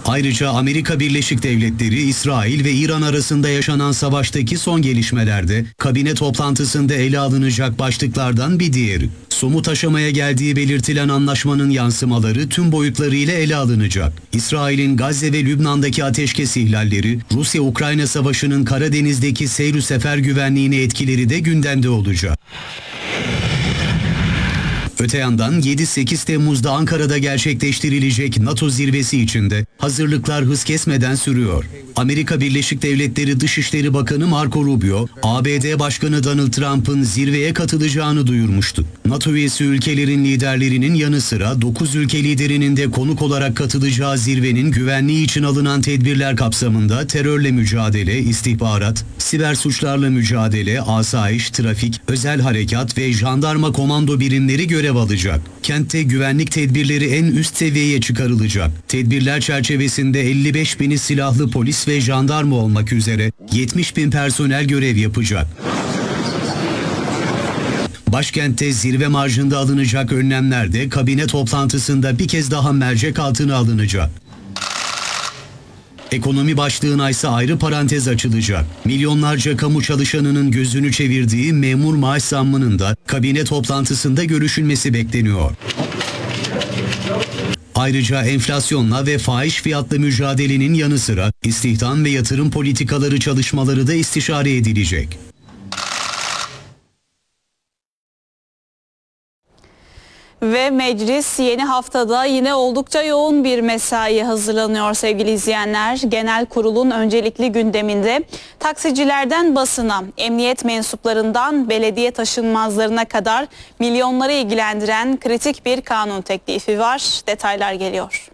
Ayrıca Amerika Birleşik Devletleri, İsrail ve İran arasında yaşanan savaştaki son gelişmelerde kabine toplantısında ele alınacak başlıklardan bir diğeri. Somut aşamaya geldiği belirtilen anlaşmanın yansımaları tüm boyutlarıyla ele alınacak. İsrail'in Gazze ve Lübnan'daki ateşkes ihlalleri, Rusya-Ukrayna savaşının Karadeniz'deki seyr-ü sefer güvenliğine etkileri de gündemde olacak. Öte yandan 7-8 Temmuz'da Ankara'da gerçekleştirilecek NATO zirvesi içinde hazırlıklar hız kesmeden sürüyor. Amerika Birleşik Devletleri Dışişleri Bakanı Marco Rubio, ABD Başkanı Donald Trump'ın zirveye katılacağını duyurmuştu. NATO üyesi ülkelerin liderlerinin yanı sıra 9 ülke liderinin de konuk olarak katılacağı zirvenin güvenliği için alınan tedbirler kapsamında terörle mücadele, istihbarat, siber suçlarla mücadele, asayiş, trafik, özel harekat ve jandarma komando birimleri görev alacak. Kentte güvenlik tedbirleri en üst seviyeye çıkarılacak. Tedbirler çerçevesinde 55 bini silahlı polis ve jandarma olmak üzere 70 bin personel görev yapacak. Başkentte zirve marjında alınacak önlemler de kabine toplantısında bir kez daha mercek altına alınacak. Ekonomi başlığına ise ayrı parantez açılacak. Milyonlarca kamu çalışanının gözünü çevirdiği memur maaş zammının da kabine toplantısında görüşülmesi bekleniyor. Ayrıca enflasyonla ve fahiş fiyatla mücadelenin yanı sıra istihdam ve yatırım politikaları çalışmaları da istişare edilecek. Ve meclis yeni haftada yine oldukça yoğun bir mesaiye hazırlanıyor sevgili izleyenler. Genel kurulun öncelikli gündeminde taksicilerden basına, emniyet mensuplarından belediye taşınmazlarına kadar milyonları ilgilendiren kritik bir kanun teklifi var. Detaylar geliyor.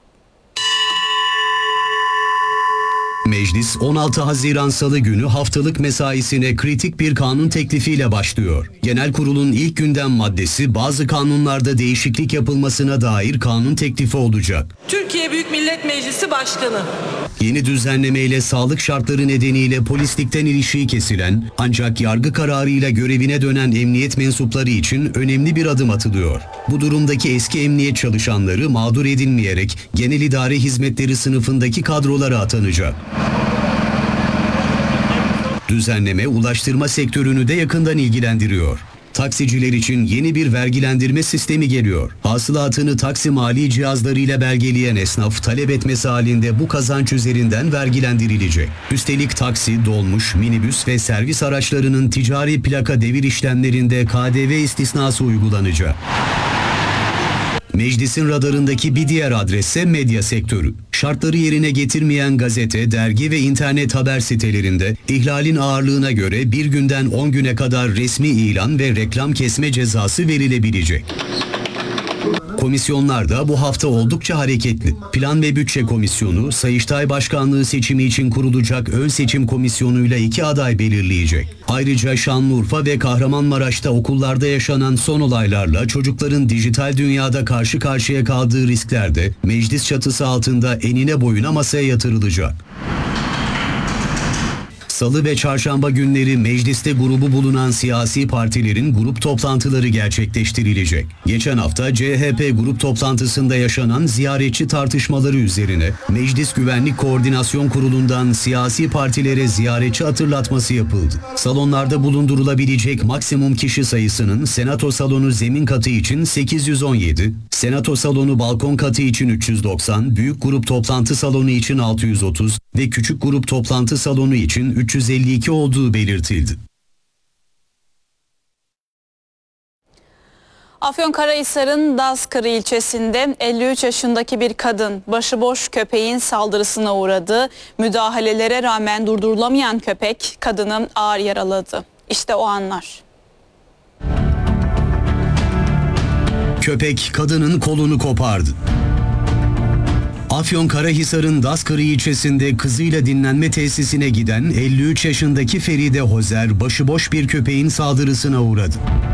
Meclis 16 Haziran Salı günü haftalık mesaisine kritik bir kanun teklifiyle başlıyor. Genel kurulun ilk gündem maddesi bazı kanunlarda değişiklik yapılmasına dair kanun teklifi olacak. Türkiye Büyük Millet Meclisi Başkanı. Yeni düzenlemeyle sağlık şartları nedeniyle polislikten ilişiği kesilen ancak yargı kararıyla görevine dönen emniyet mensupları için önemli bir adım atılıyor. Bu durumdaki eski emniyet çalışanları mağdur edilmeyerek genel idare hizmetleri sınıfındaki kadrolara atanacak. Düzenleme ulaştırma sektörünü de yakından ilgilendiriyor. Taksiciler için yeni bir vergilendirme sistemi geliyor. Hasılatını taksi mali cihazlarıyla belgeleyen esnaf talep etmesi halinde bu kazanç üzerinden vergilendirilecek. Üstelik taksi, dolmuş, minibüs ve servis araçlarının ticari plaka devir işlemlerinde KDV istisnası uygulanacak. Meclisin radarındaki bir diğer adresse medya sektörü. Şartları yerine getirmeyen gazete, dergi ve internet haber sitelerinde ihlalin ağırlığına göre bir günden 10 güne kadar resmi ilan ve reklam kesme cezası verilebilecek. Komisyonlar da bu hafta oldukça hareketli. Plan ve Bütçe Komisyonu, Sayıştay Başkanlığı seçimi için kurulacak ön seçim komisyonuyla 2 aday belirleyecek. Ayrıca Şanlıurfa ve Kahramanmaraş'ta okullarda yaşanan son olaylarla çocukların dijital dünyada karşı karşıya kaldığı riskler de meclis çatısı altında enine boyuna masaya yatırılacak. Salı ve çarşamba günleri mecliste grubu bulunan siyasi partilerin grup toplantıları gerçekleştirilecek. Geçen hafta CHP grup toplantısında yaşanan ziyaretçi tartışmaları üzerine Meclis Güvenlik Koordinasyon Kurulu'ndan siyasi partilere ziyaretçi hatırlatması yapıldı. Salonlarda bulundurulabilecek maksimum kişi sayısının Senato salonu zemin katı için 817, Senato salonu balkon katı için 390, büyük grup toplantı salonu için 630 ve küçük grup toplantı salonu için 352 olduğu belirtildi. Afyonkarahisar'ın Dazkırı ilçesinde 53 yaşındaki bir kadın başıboş köpeğin saldırısına uğradı. Müdahalelere rağmen durdurulamayan köpek kadını ağır yaraladı. İşte o anlar. Köpek kadının kolunu kopardı. Afyonkarahisar'ın Dazkırı ilçesinde kızıyla dinlenme tesisine giden 53 yaşındaki Feride Hozer başıboş bir köpeğin saldırısına uğradı.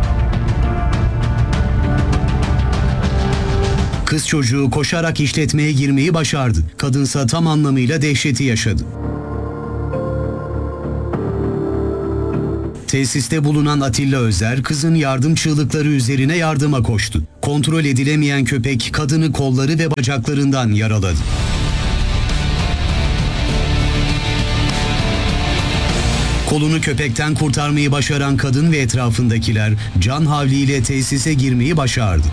Kız çocuğu koşarak işletmeye girmeyi başardı. Kadınsa tam anlamıyla dehşeti yaşadı. Tesiste bulunan Atilla Özer, kızın yardım çığlıkları üzerine yardıma koştu. Kontrol edilemeyen köpek kadını kolları ve bacaklarından yaraladı. Kolunu köpekten kurtarmayı başaran kadın ve etrafındakiler can havliyle tesise girmeyi başardı.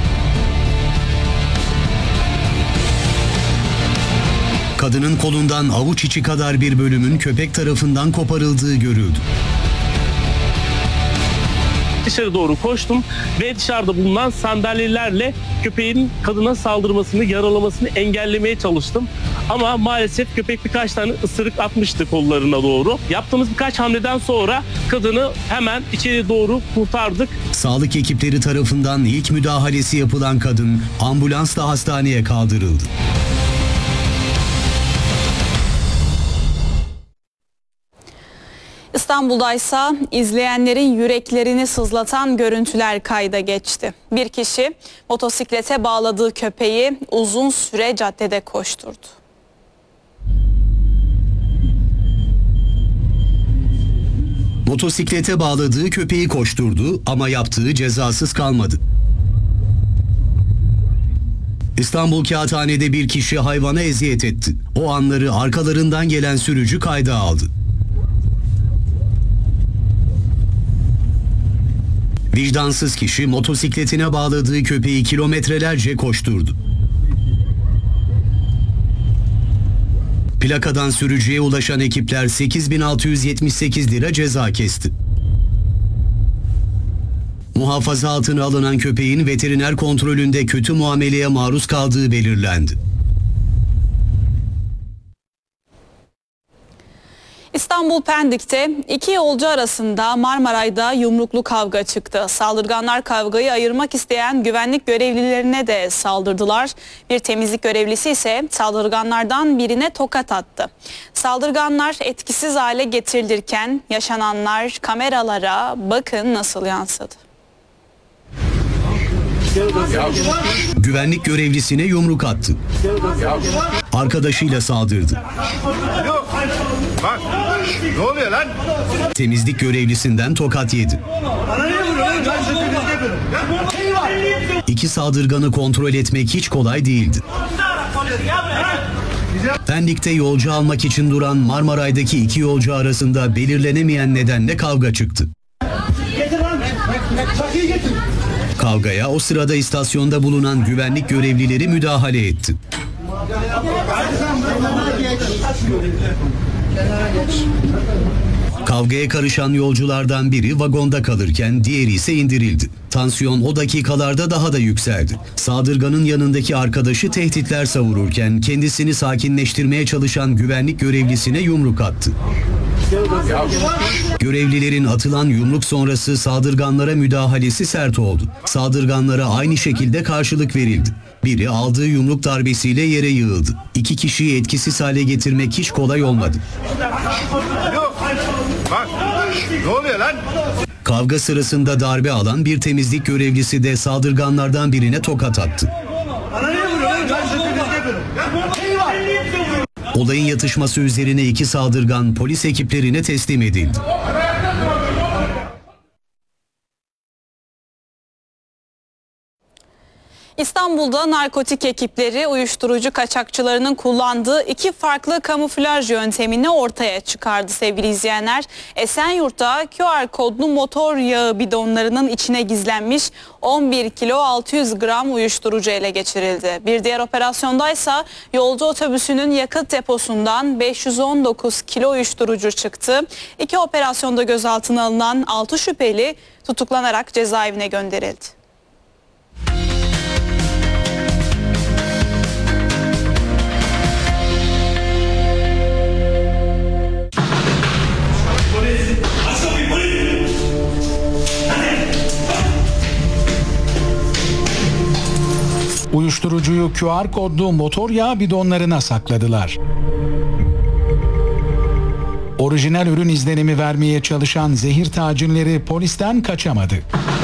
Kadının kolundan avuç içi kadar bir bölümün köpek tarafından koparıldığı görüldü. Dışarı doğru koştum ve dışarıda bulunan sandalyelerle köpeğin kadına saldırmasını, yaralamasını engellemeye çalıştım. Ama maalesef köpek birkaç tane ısırık atmıştı kollarına doğru. Yaptığımız birkaç hamleden sonra kadını hemen içeri doğru kurtardık. Sağlık ekipleri tarafından ilk müdahalesi yapılan kadın ambulansla hastaneye kaldırıldı. İstanbul'daysa izleyenlerin yüreklerini sızlatan görüntüler kayda geçti. Bir kişi motosiklete bağladığı köpeği uzun süre caddede koşturdu. Motosiklete bağladığı köpeği koşturdu ama yaptığı cezasız kalmadı. İstanbul Kağıthane'de bir kişi hayvana eziyet etti. O anları arkalarından gelen sürücü kayda aldı. Vicdansız kişi motosikletine bağladığı köpeği kilometrelerce koşturdu. Plakadan sürücüye ulaşan ekipler 8.678 lira ceza kesti. Muhafaza altına alınan köpeğin veteriner kontrolünde kötü muameleye maruz kaldığı belirlendi. İstanbul Pendik'te iki yolcu arasında Marmaray'da yumruklu kavga çıktı. Saldırganlar kavgayı ayırmak isteyen güvenlik görevlilerine de saldırdılar. Bir temizlik görevlisi ise saldırganlardan birine tokat attı. Saldırganlar etkisiz hale getirilirken yaşananlar kameralara bakın nasıl yansıdı. Güvenlik görevlisine yumruk attı. Arkadaşıyla saldırdı. Bak, ne oluyor lan? Temizlik görevlisinden tokat yedi. İki saldırganı kontrol etmek hiç kolay değildi. Pendik'te yolcu almak için duran Marmaray'daki iki yolcu arasında belirlenemeyen nedenle kavga çıktı. Kavgaya o sırada istasyonda bulunan güvenlik görevlileri müdahale etti. Kavgaya karışan yolculardan biri vagonda kalırken diğeri ise indirildi. Tansiyon o dakikalarda daha da yükseldi. Saldırganın yanındaki arkadaşı tehditler savururken kendisini sakinleştirmeye çalışan güvenlik görevlisine yumruk attı. Görevlilerin atılan yumruk sonrası saldırganlara müdahalesi sert oldu. Saldırganlara aynı şekilde karşılık verildi. Biri aldığı yumruk darbesiyle yere yığıldı. İki kişiyi etkisiz hale getirmek hiç kolay olmadı. Bak, ne oluyor lan? Kavga sırasında darbe alan bir temizlik görevlisi de saldırganlardan birine tokat attı. Olayın yatışması üzerine iki saldırgan polis ekiplerine teslim edildi. İstanbul'da narkotik ekipleri uyuşturucu kaçakçılarının kullandığı iki farklı kamuflaj yöntemini ortaya çıkardı sevgili izleyenler. Esenyurt'ta QR kodlu motor yağı bidonlarının içine gizlenmiş 11 kilo 600 gram uyuşturucu ele geçirildi. Bir diğer operasyondaysa yolcu otobüsünün yakıt deposundan 519 kilo uyuşturucu çıktı. İki operasyonda gözaltına alınan 6 şüpheli tutuklanarak cezaevine gönderildi. Uyuşturucuyu QR kodlu motor yağı bidonlarına sakladılar. Orijinal ürün izlenimi vermeye çalışan zehir tacirleri polisten kaçamadı.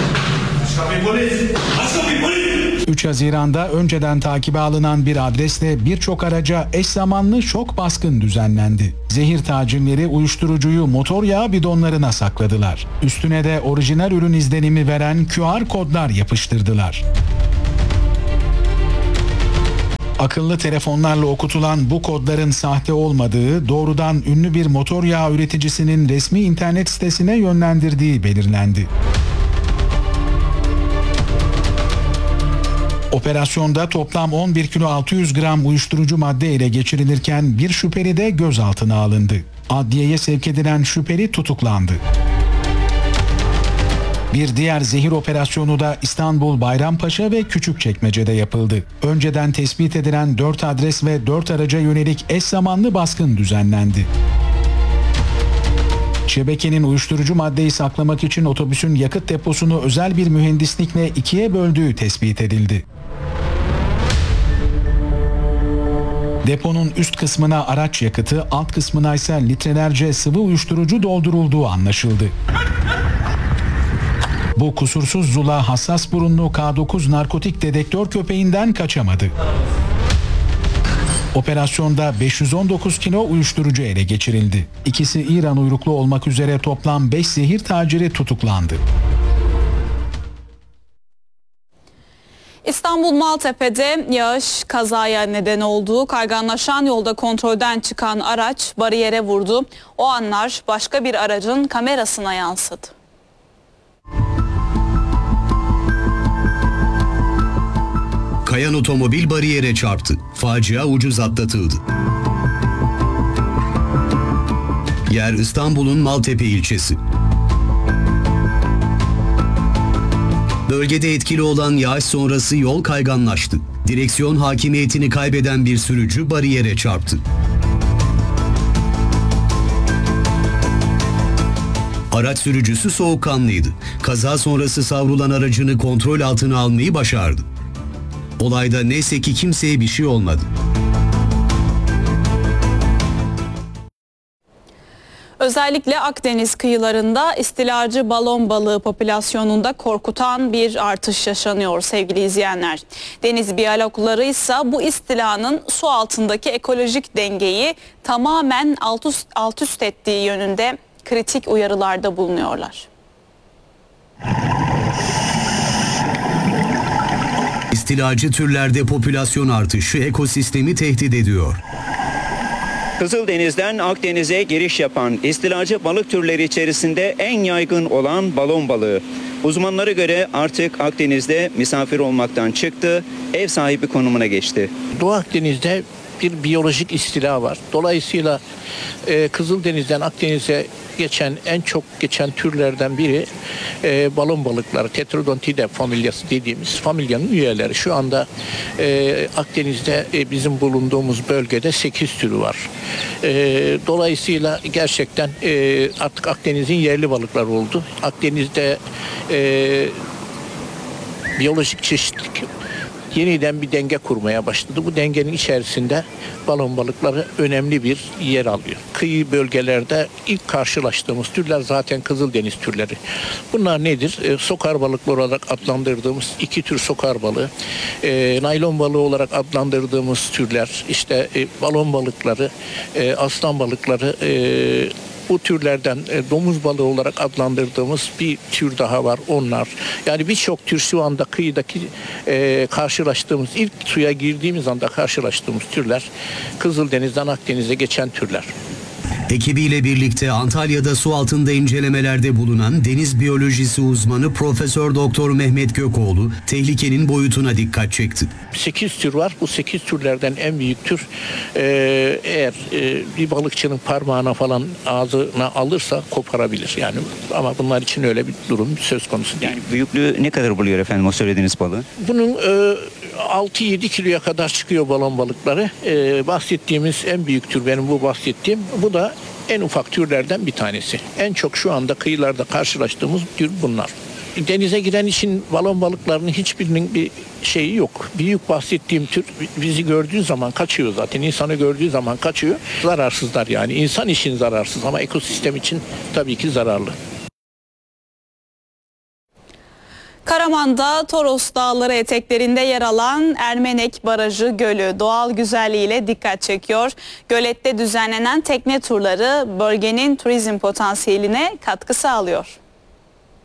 3 Haziran'da önceden takibe alınan bir adresle birçok araca eş zamanlı şok baskın düzenlendi. Zehir tacirleri uyuşturucuyu motor yağı bidonlarına sakladılar. Üstüne de orijinal ürün izlenimi veren QR kodlar yapıştırdılar. Akıllı telefonlarla okutulan bu kodların sahte olmadığı, doğrudan ünlü bir motor yağı üreticisinin resmi internet sitesine yönlendirdiği belirlendi. Operasyonda toplam 11 kilo 600 gram uyuşturucu madde ele geçirilirken bir şüpheli de gözaltına alındı. Adliyeye sevk edilen şüpheli tutuklandı. Bir diğer zehir operasyonu da İstanbul, Bayrampaşa ve Küçükçekmece'de yapıldı. Önceden tespit edilen 4 adres ve 4 araca yönelik eş zamanlı baskın düzenlendi. Şebekenin uyuşturucu maddeyi saklamak için otobüsün yakıt deposunu özel bir mühendislikle ikiye böldüğü tespit edildi. Deponun üst kısmına araç yakıtı, alt kısmına ise litrelerce sıvı uyuşturucu doldurulduğu anlaşıldı. Bu kusursuz zula hassas burunlu K9 narkotik dedektör köpeğinden kaçamadı. Operasyonda 519 kilo uyuşturucu ele geçirildi. İkisi İran uyruklu olmak üzere toplam 5 zehir taciri tutuklandı. İstanbul Maltepe'de yağış kazaya neden oldu. Kayganlaşan yolda kontrolden çıkan araç bariyere vurdu. O anlar başka bir aracın kamerasına yansıdı. Kayan otomobil bariyere çarptı. Facia ucuz atlatıldı. Yer İstanbul'un Maltepe ilçesi. Bölgede etkili olan yağış sonrası yol kayganlaştı. Direksiyon hakimiyetini kaybeden bir sürücü bariyere çarptı. Araç sürücüsü soğukkanlıydı. Kaza sonrası savrulan aracını kontrol altına almayı başardı. Olayda neyse ki kimseye bir şey olmadı. Özellikle Akdeniz kıyılarında istilacı balon balığı popülasyonunda korkutan bir artış yaşanıyor sevgili izleyenler. Deniz biyologları ise bu istilanın su altındaki ekolojik dengeyi tamamen alt üst ettiği yönünde kritik uyarılarda bulunuyorlar. İstilacı türlerde popülasyon artışı ekosistemi tehdit ediyor. Kızıldeniz'den Akdeniz'e giriş yapan istilacı balık türleri içerisinde en yaygın olan balon balığı. Uzmanlara göre artık Akdeniz'de misafir olmaktan çıktı, ev sahibi konumuna geçti. Doğu Akdeniz'de bir biyolojik istila var. Dolayısıyla Kızıldeniz'den Akdeniz'e en çok geçen türlerden biri balon balıkları, Tetrodontida familyası dediğimiz familyanın üyeleri. Şu anda Akdeniz'de bizim bulunduğumuz bölgede 8 türü var. Dolayısıyla gerçekten artık Akdeniz'in yerli balıkları oldu. Akdeniz'de biyolojik çeşitlilik yeniden bir denge kurmaya başladı. Bu dengenin içerisinde balon balıkları önemli bir yer alıyor. Kıyı bölgelerde ilk karşılaştığımız türler zaten Kızıldeniz türleri. Bunlar nedir? Sokar balıkları olarak adlandırdığımız 2 tür sokar balığı, naylon balığı olarak adlandırdığımız türler, işte balon balıkları, aslan balıkları, bu türlerden domuz balığı olarak adlandırdığımız bir tür daha var onlar. Yani birçok tür şu anda kıyıdaki karşılaştığımız, ilk suya girdiğimiz anda karşılaştığımız türler Kızıldeniz'den Akdeniz'e geçen türler. Ekibiyle birlikte Antalya'da su altında incelemelerde bulunan deniz biyolojisi uzmanı Profesör Doktor Mehmet Gökoğlu tehlikenin boyutuna dikkat çekti. 8 tür var. Bu 8 türlerden en büyük tür eğer bir balıkçının parmağına falan ağzına alırsa koparabilir. Yani ama bunlar için öyle bir durum söz konusu değil. Yani büyüklüğü ne kadar buluyor efendim o söylediğiniz balığın? Bunun 6-7 kiloya kadar çıkıyor balon balıkları. Bahsettiğimiz en büyük tür benim bu bahsettiğim. Bu da en ufak türlerden bir tanesi. En çok şu anda kıyılarda karşılaştığımız tür bunlar. Denize giren için balon balıklarının hiçbirinin bir şeyi yok. Büyük bahsettiğim tür bizi gördüğü zaman kaçıyor zaten. İnsanı gördüğü zaman kaçıyor. Zararsızlar yani. İnsan için zararsız ama ekosistem için tabii ki zararlı. Karaman'da Toros Dağları eteklerinde yer alan Ermenek Barajı Gölü doğal güzelliğiyle dikkat çekiyor. Gölette düzenlenen tekne turları bölgenin turizm potansiyeline katkı sağlıyor.